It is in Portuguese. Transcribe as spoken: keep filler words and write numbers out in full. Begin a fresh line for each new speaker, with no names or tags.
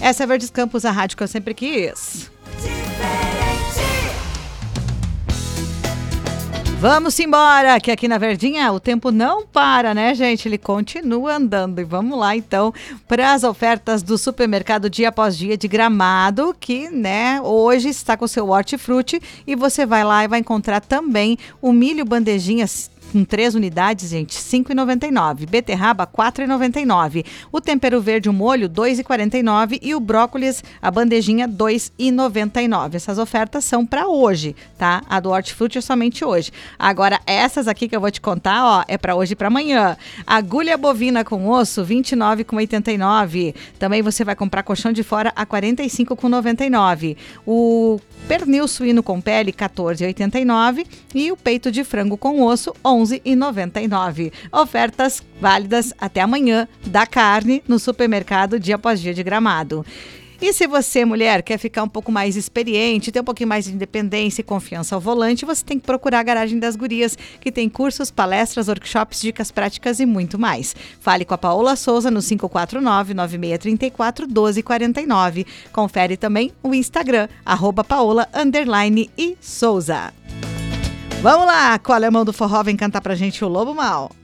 Essa é Verdes Campos, a rádio que eu sempre quis. Vamos embora, que aqui na Verdinha o tempo não para, né, gente? Ele continua andando. E vamos lá, então, para as ofertas do supermercado dia após dia de Gramado, que, né, hoje está com o seu hortifruti. E você vai lá e vai encontrar também o milho bandejinha com três unidades, gente, cinco reais e noventa e nove centavos. Beterraba, quatro reais e noventa e nove centavos. O tempero verde, o molho, dois reais e quarenta e nove centavos. E o brócolis, a bandejinha, dois reais e noventa e nove centavos. Essas ofertas são para hoje, tá? A do hortifruti é somente hoje. Agora, essas aqui que eu vou te contar, ó, é para hoje e para amanhã. Agulha bovina com osso, vinte e nove reais e oitenta e nove centavos. Também você vai comprar colchão de fora a quarenta e cinco reais e noventa e nove centavos. O pernil suíno com pele, quatorze reais e oitenta e nove centavos. E o peito de frango com osso, onze reais e noventa e nove centavos. Ofertas válidas até amanhã da carne no supermercado dia após dia de Gramado. E se você, mulher, quer ficar um pouco mais experiente, ter um pouquinho mais de independência e confiança ao volante, você tem que procurar a Garagem das Gurias, que tem cursos, palestras, workshops, dicas práticas e muito mais. Fale com a Paola Souza no cinco quatro nove, nove seis três quatro, um dois quatro nove. Confere também o Instagram, arroba Paola, underline e Souza. Vamos lá, com o Alemão do Forró vem cantar pra gente o Lobo Mal.